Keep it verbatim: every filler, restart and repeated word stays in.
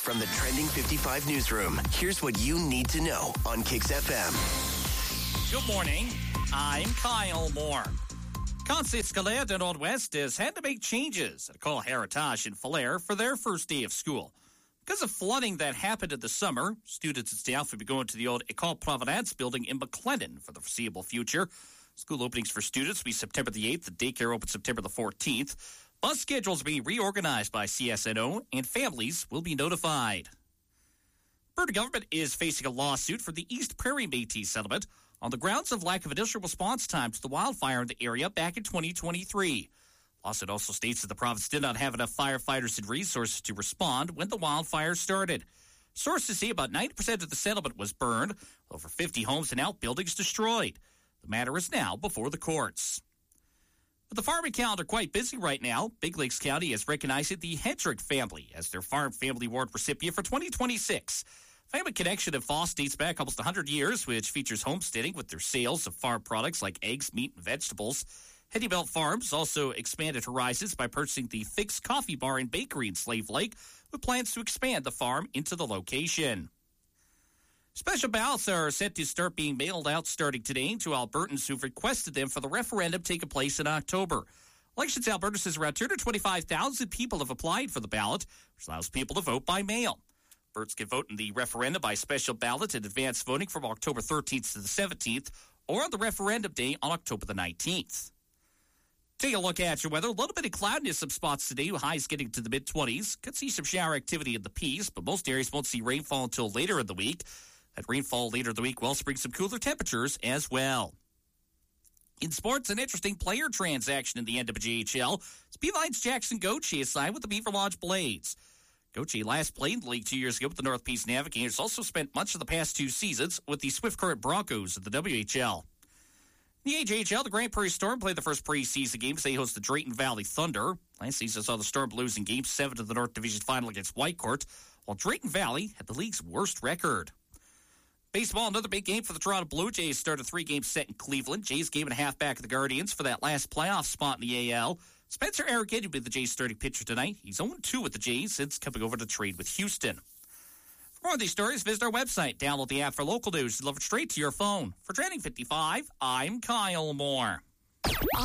From the Trending fifty-five newsroom, here's what you need to know on Kicks F M. Good morning. I'm Kyle Moore. Conseil Scolaire de Nord-Ouest has had to make changes at École Héritage in Falher for their first day of school. Because of flooding that happened in the summer, students and staff will be going to the old École Providence building in McLennan for the foreseeable future. School openings for students will be September the eighth. The daycare opens September the fourteenth. Bus schedules will be reorganized by C S N O, and families will be notified. Alberta government is facing a lawsuit for the East Prairie Métis settlement on the grounds of lack of initial response time to the wildfire in the area back in twenty twenty-three. Lawsuit also states that the province did not have enough firefighters and resources to respond when the wildfire started. Sources say about ninety percent of the settlement was burned, with over fifty homes and outbuildings destroyed. The matter is now before the courts. With the farming calendar quite busy right now, Big Lakes County is recognizing the Hendrick family as their Farm Family Award recipient for twenty twenty-six. Family Connection of Foss dates back almost one hundred years, which features homesteading with their sales of farm products like eggs, meat, and vegetables. Heady Belt Farms also expanded horizons by purchasing the Fix Coffee Bar and Bakery in Slave Lake, with plans to expand the farm into the location. Special ballots are set to start being mailed out starting today to Albertans who've requested them for the referendum taking place in October. Elections Alberta says around two hundred twenty-five thousand people have applied for the ballot, which allows people to vote by mail. Albertans can vote in the referendum by special ballot and advance voting from October thirteenth to the seventeenth, or on the referendum day on October the nineteenth. Take a look at your weather. A little bit of cloudiness some spots today, with highs getting to the mid-twenties. Could see some shower activity in the Peace, but most areas won't see rainfall until later in the week. That rainfall later in the week will bring some cooler temperatures as well. In sports, an interesting player transaction in the N W J H L. It's Beeline's Jackson Gauthier signed with the Beaver Lodge Blades. Gauthier last played in the league two years ago with the North Peace Navigators. Also spent much of the past two seasons with the Swift Current Broncos of the W H L. In the A J H L, the Grand Prairie Storm played the first preseason game as they host the Drayton Valley Thunder. Last season saw the Storm lose in Game seven of the North Division Final against Whitecourt, while Drayton Valley had the league's worst record. Baseball, another big game for the Toronto Blue Jays. Started a three-game set in Cleveland. Jays game and a half back of the Guardians for that last playoff spot in the A L. Spencer Arrogate will be the Jays' starting pitcher tonight. He's oh and two with the Jays since coming over to trade with Houston. For more of these stories, visit our website. Download the app for local news. Delivered straight to your phone. For Trending fifty-five, I'm Kyle Moore.